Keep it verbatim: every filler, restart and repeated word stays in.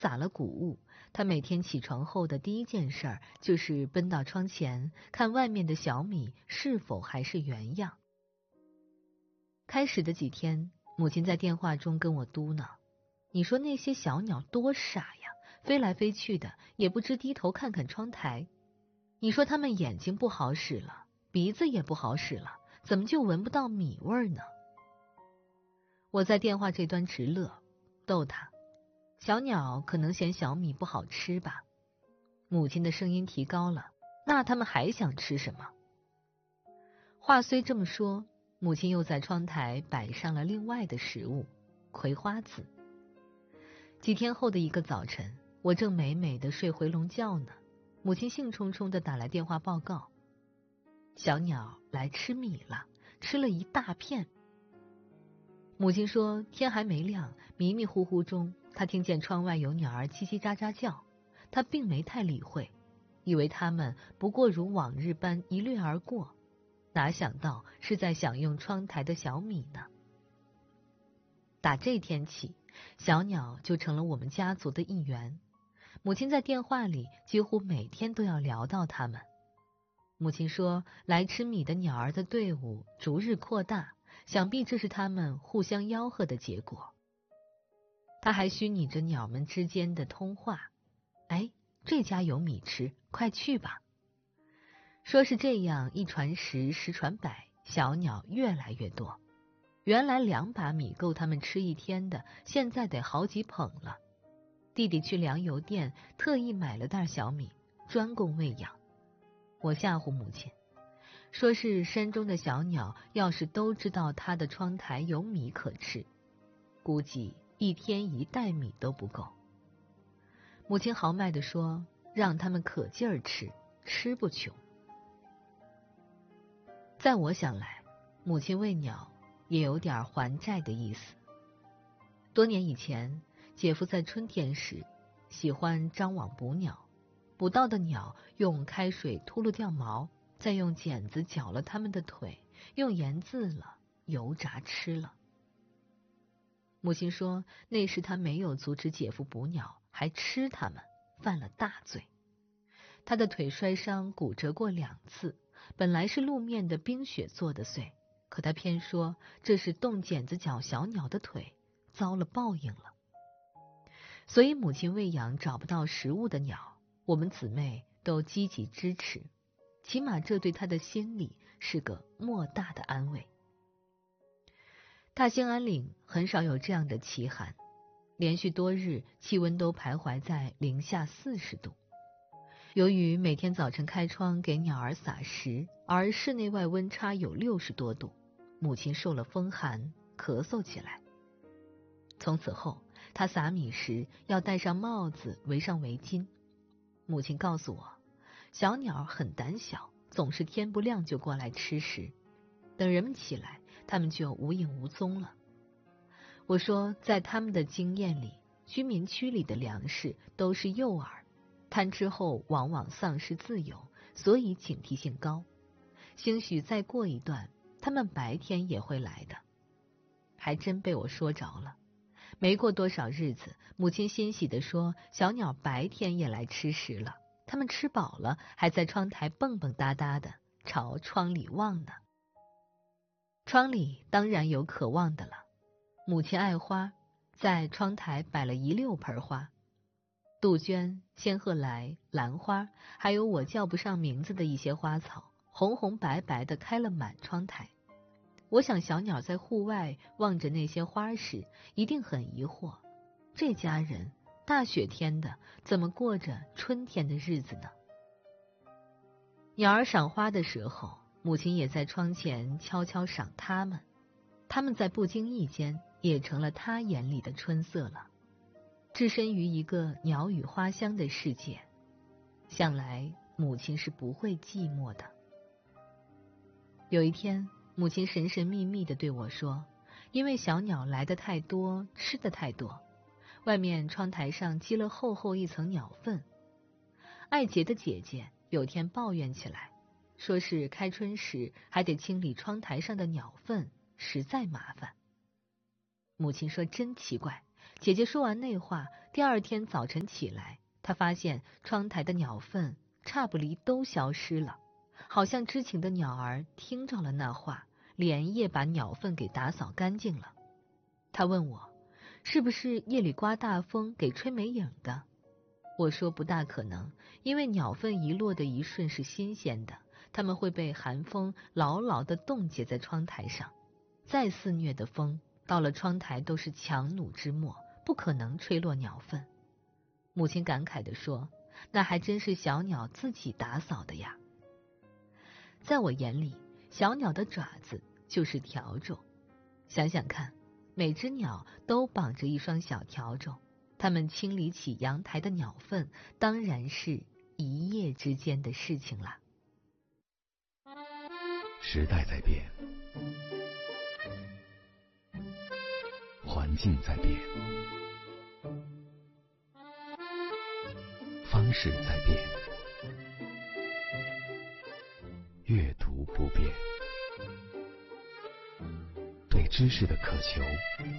撒了谷物，他每天起床后的第一件事儿就是奔到窗前，看外面的小米是否还是原样。开始的几天，母亲在电话中跟我嘟囔：“你说那些小鸟多傻呀，飞来飞去的，也不知低头看看窗台。你说它们眼睛不好使了，鼻子也不好使了，怎么就闻不到米味呢？”我在电话这端直乐，逗他：“小鸟可能嫌小米不好吃吧？”母亲的声音提高了：“那它们还想吃什么？”话虽这么说，母亲又在窗台摆上了另外的食物——葵花籽。几天后的一个早晨，我正美美的睡回笼觉呢，母亲兴冲冲地打来电话报告：小鸟来吃米了，吃了一大片。母亲说，天还没亮，迷迷糊糊中，她听见窗外有鸟儿叽叽喳喳叫，她并没太理会，以为它们不过如往日般一掠而过，哪想到是在享用窗台的小米呢。打这天起，小鸟就成了我们家族的一员。母亲在电话里几乎每天都要聊到它们。母亲说，来吃米的鸟儿的队伍逐日扩大，想必这是它们互相吆喝的结果。她还虚拟着鸟们之间的通话：“哎，这家有米吃，快去吧。”说是这样，一传十，十传百，小鸟越来越多。原来两把米够他们吃一天的，现在得好几捧了。弟弟去粮油店特意买了袋小米，专供喂养。我吓唬母亲，说是山中的小鸟要是都知道他的窗台有米可吃，估计一天一袋米都不够。母亲豪迈地说，让他们可劲儿吃，吃不穷。在我想来，母亲喂鸟也有点还债的意思。多年以前，姐夫在春天时喜欢张网捕鸟，捕到的鸟用开水秃噜掉毛，再用剪子绞了它们的腿，用盐渍了，油炸吃了。母亲说，那时他没有阻止姐夫捕鸟，还吃它们，犯了大罪。他的腿摔伤骨折过两次，本来是路面的冰雪做的碎，可他偏说这是动剪子绞小鸟的腿，遭了报应了。所以母亲喂养找不到食物的鸟，我们姊妹都积极支持，起码这对她的心里是个莫大的安慰。大兴安岭很少有这样的奇寒，连续多日气温都徘徊在零下四十度。由于每天早晨开窗给鸟儿撒食，而室内外温差有六十多度，母亲受了风寒，咳嗽起来。从此后，她撒米时要戴上帽子，围上围巾。母亲告诉我，小鸟很胆小，总是天不亮就过来吃食，等人们起来，它们就无影无踪了。我说，在他们的经验里，居民区里的粮食都是诱饵，贪吃后往往丧失自由，所以警惕性高。兴许再过一段，他们白天也会来的。还真被我说着了。没过多少日子，母亲欣喜地说，小鸟白天也来吃食了，它们吃饱了，还在窗台蹦蹦哒哒的朝窗里望呢。窗里当然有可望的了。母亲爱花，在窗台摆了一溜盆花，杜鹃、仙鹤来、兰花，还有我叫不上名字的一些花草，红红白白的开了满窗台。我想小鸟在户外望着那些花时，一定很疑惑，这家人大雪天的怎么过着春天的日子呢？鸟儿赏花的时候，母亲也在窗前悄悄赏它们，它们在不经意间也成了她眼里的春色了。置身于一个鸟语花香的世界，想来母亲是不会寂寞的。有一天，母亲神神秘秘地对我说，因为小鸟来得太多，吃得太多，外面窗台上积了厚厚一层鸟粪。爱洁的姐姐有天抱怨起来，说是开春时还得清理窗台上的鸟粪，实在麻烦。母亲说，真奇怪， 姐姐说完那话，第二天早晨起来，她发现窗台的鸟粪差不离都消失了，好像知情的鸟儿听着了那话，连夜把鸟粪给打扫干净了。她问我，是不是夜里刮大风给吹没影的？我说不大可能，因为鸟粪一落的一瞬是新鲜的，它们会被寒风牢牢地冻结在窗台上，再肆虐的风到了窗台都是强弩之末，不可能吹落鸟粪。母亲感慨地说，那还真是小鸟自己打扫的呀。在我眼里，小鸟的爪子就是笤帚，想想看，每只鸟都绑着一双小笤帚，它们清理起阳台的鸟粪，当然是一夜之间的事情了。 时代在变，环境在变，方式在变，阅读不变，对知识的渴求